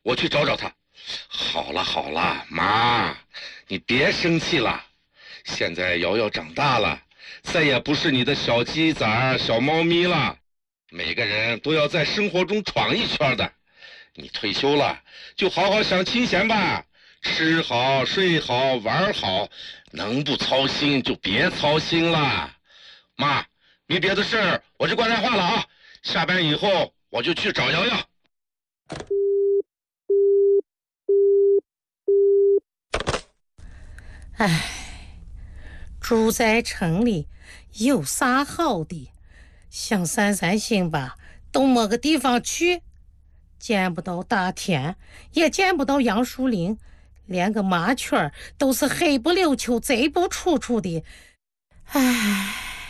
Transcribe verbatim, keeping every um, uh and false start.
我去找找他。好了好了，妈，你别生气了。现在瑶瑶长大了，再也不是你的小鸡仔、小猫咪了。每个人都要在生活中闯一圈的。你退休了，就好好享清闲吧，吃好、睡好、玩好，能不操心就别操心了。妈，没别的事儿，我就挂电话了啊。下班以后我就去找瑶瑶。 唉，住在城里有啥好的？想散散心吧，都没个地方去，见不到大天，也见不到杨树林，连个麻雀都是黑不溜秋、贼不楚楚的。唉。